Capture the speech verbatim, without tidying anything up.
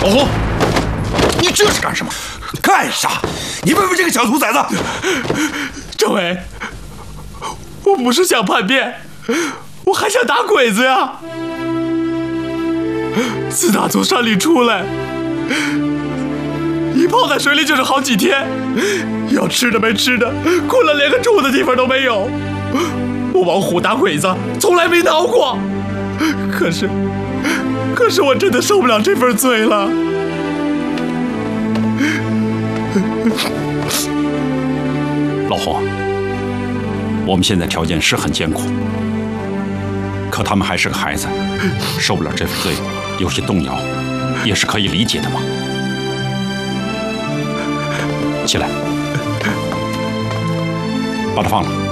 老胡，你这是干什么？干啥？你问问这个小兔崽子。 政委，我不是想叛变，我还想打鬼子呀。自打从山里出来，一泡在水里就是好几天，要吃的没吃的，困了连个住的地方都没有。我往虎打鬼子，从来没逃过。可是，可是我真的受不了这份罪了。 老胡，我们现在条件是很艰苦，可他们还是个孩子，受不了这份罪，有些动摇，也是可以理解的嘛。起来，把他放了。